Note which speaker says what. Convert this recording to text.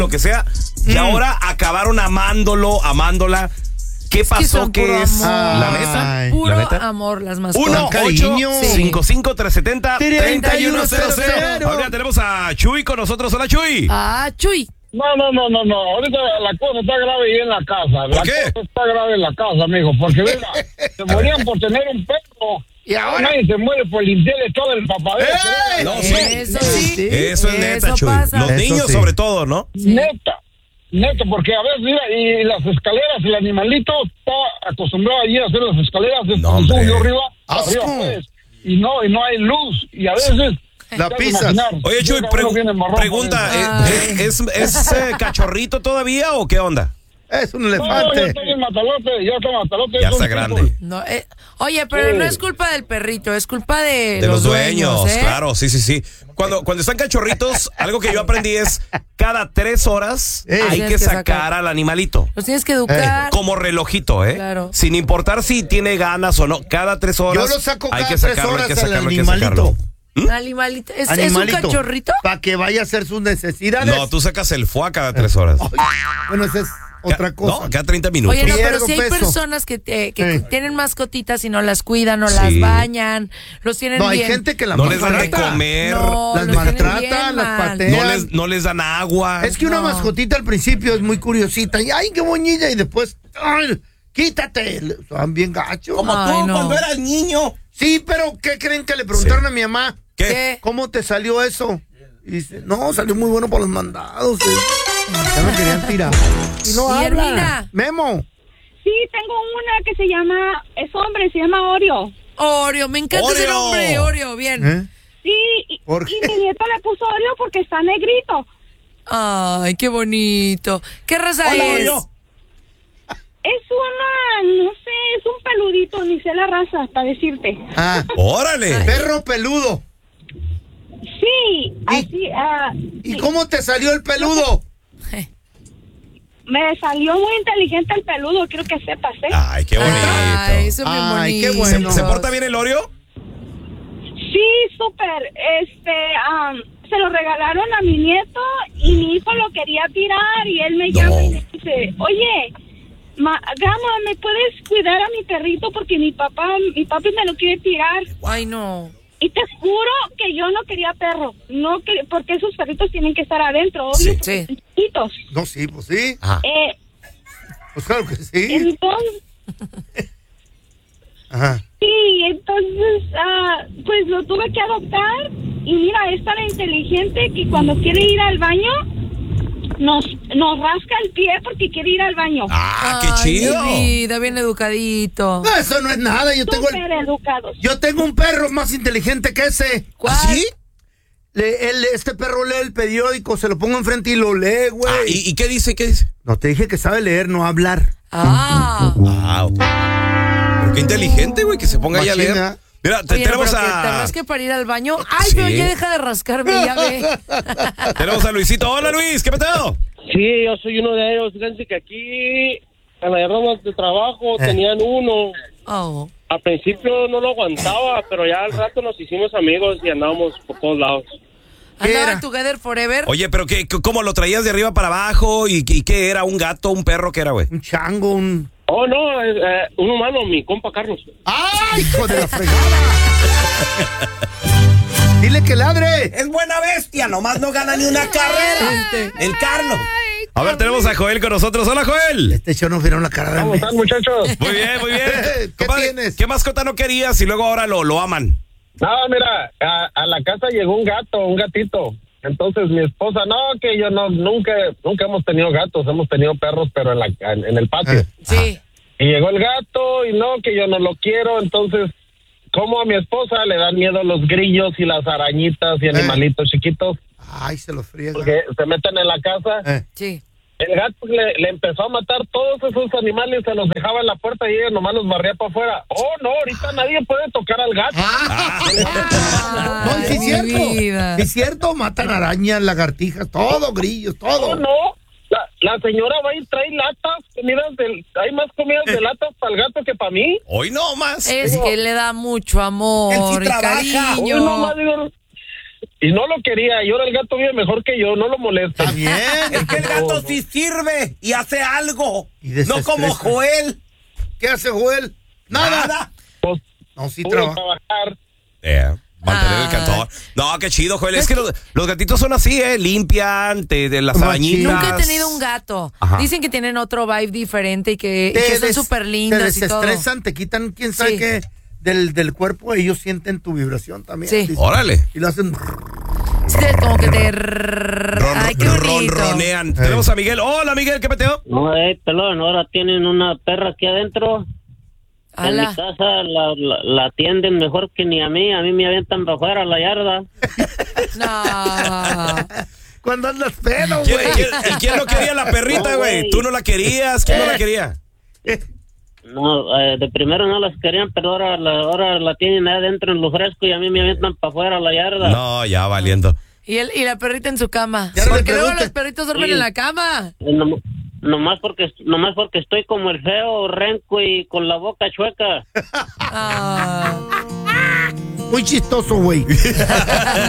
Speaker 1: lo que sea, y ahora acabaron amándola. ¿Qué pasó? ¿Qué es? La neta.
Speaker 2: Puro
Speaker 1: ¿La neta?
Speaker 2: amor, las mascotas.
Speaker 1: 1-855-370-3100. Ahora tenemos a Chuy con nosotros. Hola, Chuy.
Speaker 2: Chuy.
Speaker 3: No. Ahorita la cosa está grave ahí en la casa.
Speaker 1: ¿Por qué?
Speaker 3: La cosa está grave en la casa, amigo. Porque mira, se morían por tener un perro.
Speaker 4: Y ahora
Speaker 3: nadie se muere por limpiarle todo el papadero.
Speaker 1: No, sí.
Speaker 2: Eso sí.
Speaker 1: Eso es neta, Chuy.
Speaker 2: pasa.
Speaker 1: Los niños
Speaker 4: sí.
Speaker 1: sobre todo, ¿no?
Speaker 3: Neta, porque a veces, mira, y las escaleras, el animalito está acostumbrado allí a hacer las escaleras de arriba, pues, y no hay luz, y a veces
Speaker 4: la pisas.
Speaker 1: Oye, Chuy, pregunta, ¿es cachorrito todavía o qué onda?
Speaker 4: Es un
Speaker 3: No, ya
Speaker 4: elefante.
Speaker 3: está en matalote.
Speaker 1: Ya está grande.
Speaker 2: No, oye, pero no es culpa del perrito, es culpa de
Speaker 1: los dueños,
Speaker 2: ¿eh?
Speaker 1: claro, sí. Cuando están cachorritos, algo que yo aprendí es cada 3 horas hay que sacar al animalito.
Speaker 2: Los tienes que educar.
Speaker 1: Como relojito, ¿eh?
Speaker 2: Claro.
Speaker 1: Sin importar si tiene ganas o no, cada 3 horas.
Speaker 4: Yo lo saco
Speaker 1: hay
Speaker 4: cada
Speaker 1: que
Speaker 4: 3
Speaker 1: sacarlo,
Speaker 4: horas
Speaker 1: hay que
Speaker 4: al
Speaker 1: sacarlo, hay que
Speaker 4: animalito.
Speaker 1: sacarlo.
Speaker 2: Animalito. ¿Es un cachorrito?
Speaker 4: Para que vaya a hacer sus necesidades.
Speaker 1: No, tú sacas el foie cada 3 horas.
Speaker 4: Bueno, esa es otra cosa.
Speaker 1: No, cada 30 minutos.
Speaker 2: Oye, no, pero
Speaker 4: Pierdo
Speaker 2: si hay
Speaker 4: peso.
Speaker 2: personas que tienen mascotitas y no las cuidan, no las bañan, los tienen
Speaker 4: No, hay
Speaker 2: bien.
Speaker 4: gente que las
Speaker 1: No les dan de
Speaker 4: maltrata.
Speaker 1: comer.
Speaker 2: No,
Speaker 4: Las
Speaker 2: los tienen
Speaker 4: maltratan,
Speaker 2: bien
Speaker 4: las
Speaker 2: mal.
Speaker 4: patean.
Speaker 1: No les dan agua.
Speaker 4: Es que una mascotita al principio es muy curiosita. Y ay, qué bonita. Y después, ay, quítate. Son bien gachos.
Speaker 5: Como tú cuando eras niño.
Speaker 4: Sí, pero ¿qué creen que le preguntaron a mi mamá?
Speaker 1: ¿Qué?
Speaker 4: ¿Cómo te salió eso? Y dice, no, salió muy bueno para los mandados. Ya me querían tirar. Y no
Speaker 2: ¿Y
Speaker 4: habla.
Speaker 2: Hermina?
Speaker 4: Memo.
Speaker 6: Sí, tengo una que se llama Oreo.
Speaker 2: Oreo, me encanta ese
Speaker 1: Oreo.
Speaker 2: nombre, Oreo, bien.
Speaker 6: Sí,
Speaker 4: ¿Por qué?
Speaker 6: y mi nieto le puso Oreo porque está negrito.
Speaker 2: Ay, qué bonito. ¿Qué raza
Speaker 5: Hola,
Speaker 2: es?
Speaker 5: Oreo.
Speaker 6: Es no sé, es un peludito, ni sé la raza, para decirte.
Speaker 1: ¡Órale!
Speaker 4: Perro peludo.
Speaker 6: Sí, así,
Speaker 4: ¿Y cómo te salió el peludo?
Speaker 6: me salió muy inteligente el peludo, quiero que sepas, ¿eh?
Speaker 1: Ay, qué bonito.
Speaker 2: Ay, eso es bien
Speaker 4: Ay,
Speaker 2: bonito.
Speaker 4: qué bueno.
Speaker 1: ¿Se porta bien el Oreo?
Speaker 6: Sí, súper, se lo regalaron a mi nieto y mi hijo lo quería tirar y él me llama y me dice, oye, Gama, ¿me puedes cuidar a mi perrito porque mi papi me lo quiere tirar?
Speaker 2: Ay, no.
Speaker 6: Y te juro que yo no quería perro, porque esos perritos tienen que estar adentro, obvio,
Speaker 2: Sí.
Speaker 6: son chiquitos.
Speaker 4: No, sí, pues sí. Pues claro que sí.
Speaker 6: Entonces,
Speaker 4: Ajá.
Speaker 6: sí, entonces, pues lo tuve que adoptar y mira, es tan inteligente que cuando quiere ir al baño, nos rasca el pie porque quiere ir al baño.
Speaker 1: ¡Qué chido!
Speaker 2: Mi vida, bien educadito.
Speaker 4: No, eso no es nada.
Speaker 6: Súper educados.
Speaker 4: Yo tengo un perro más inteligente que ese.
Speaker 2: ¿Cuál?
Speaker 1: ¿Sí?
Speaker 4: Este perro lee el periódico, se lo pongo enfrente y lo lee, güey.
Speaker 1: ¿Y qué dice? ¿Qué dice?
Speaker 4: No, te dije que sabe leer, no hablar.
Speaker 1: Wow. Pero qué inteligente, güey, que se ponga ahí a leer.
Speaker 4: Machina.
Speaker 1: Mira,
Speaker 2: Oye,
Speaker 1: tenemos
Speaker 2: pero que te
Speaker 1: a...
Speaker 2: rasque para ir al baño. Ay,
Speaker 1: Sí.
Speaker 2: pero ya deja de rascarme, ya ve.
Speaker 1: Tenemos a Luisito. Hola, Luis, ¿qué peteo?
Speaker 7: Sí, yo soy uno de ellos. Fíjense que aquí en la ronda de trabajo tenían uno.
Speaker 2: Oh.
Speaker 7: Al principio no lo aguantaba, pero ya al rato nos hicimos amigos y andábamos por todos lados.
Speaker 2: ¿Andaban together forever?
Speaker 1: Oye, pero ¿cómo lo traías de arriba para abajo? ¿Y qué era? ¿Un gato, un perro? ¿Qué era, güey?
Speaker 4: Un chango, un...
Speaker 7: Oh, no, un humano, mi compa Carlos.
Speaker 4: ¡Ay, hijo de la fregada! Dile que ladre.
Speaker 5: Es buena bestia, nomás no gana ni una carrera. El Carlos.
Speaker 1: A ver, tenemos a Joel con nosotros. Hola, Joel.
Speaker 4: Este show nos vieron la cara de
Speaker 3: ¿Cómo están, muchachos?
Speaker 1: Muy bien, muy bien.
Speaker 4: ¿Qué
Speaker 1: Compadre,
Speaker 4: tienes?
Speaker 1: ¿qué mascota no querías y luego ahora lo aman?
Speaker 3: No, mira, a la casa llegó un gatito. Entonces mi esposa, no, que yo nunca hemos tenido gatos, hemos tenido perros, pero en el patio.
Speaker 2: Sí.
Speaker 3: Y llegó el gato y no, que yo no lo quiero, entonces, como a mi esposa le dan miedo los grillos y las arañitas y animalitos chiquitos,
Speaker 4: Ay, se los friega.
Speaker 3: porque se meten en la casa.
Speaker 2: Sí.
Speaker 3: El gato le empezó a matar todos esos animales, se los dejaba en la puerta y ella nomás los barría para afuera. Oh, no, ahorita nadie puede tocar al gato.
Speaker 4: No, y sí es
Speaker 2: mi
Speaker 4: cierto.
Speaker 2: vida.
Speaker 4: Sí es cierto, matan arañas, lagartijas, todo, grillos, todo.
Speaker 3: Oh, no. La señora va y trae latas, hay más comidas de latas para el gato que para mí.
Speaker 1: Hoy no más.
Speaker 2: Es que le da mucho amor
Speaker 5: Él sí
Speaker 2: y
Speaker 5: trabaja.
Speaker 2: cariño.
Speaker 3: Hoy no más digo,
Speaker 7: Y no lo quería, y ahora el gato vive mejor que yo, no lo molesta.
Speaker 4: Está bien.
Speaker 5: Es que el gato sí sirve y hace algo. No como Joel.
Speaker 4: ¿Qué hace Joel? Nada.
Speaker 7: Pues,
Speaker 4: No, sí
Speaker 7: puro
Speaker 4: trabaja.
Speaker 7: trabajar.
Speaker 1: Mantener el cantón. No, qué chido, Joel. Es que los gatitos son así, limpian, de las arañitas.
Speaker 2: Nunca he tenido un gato.
Speaker 1: Ajá.
Speaker 2: Dicen que tienen otro vibe diferente y que son súper lindos
Speaker 4: Te
Speaker 2: y todo.
Speaker 4: desestresan, te quitan quién sabe qué del cuerpo. Ellos sienten tu vibración también.
Speaker 2: Sí.
Speaker 4: Dicen.
Speaker 1: Órale.
Speaker 4: Y lo hacen...
Speaker 2: Sí, como que te... Ay, qué bonito.
Speaker 1: Ronronean. Tenemos a Miguel. Hola, Miguel, ¿qué peteo?
Speaker 7: No, pelón, ahora tienen una perra aquí adentro. En mi casa la atienden mejor que ni a mí me avientan para afuera a la yarda.
Speaker 2: No.
Speaker 4: Cuando andas pedo, güey.
Speaker 1: ¿Y quién no quería la perrita, güey? ¿Tú no la querías? ¿Quién no la quería?
Speaker 7: No, de primero no las querían, pero ahora la tienen ahí adentro en lo fresco y a mí me avientan para afuera a la yarda.
Speaker 1: No, ya valiendo.
Speaker 2: Y la perrita en su cama.
Speaker 4: Ya no le
Speaker 2: Porque luego
Speaker 4: pregunte.
Speaker 2: los perritos duermen en la cama.
Speaker 7: Nomás porque estoy como el feo renco y con la boca chueca.
Speaker 2: Ah.
Speaker 4: Muy chistoso, güey.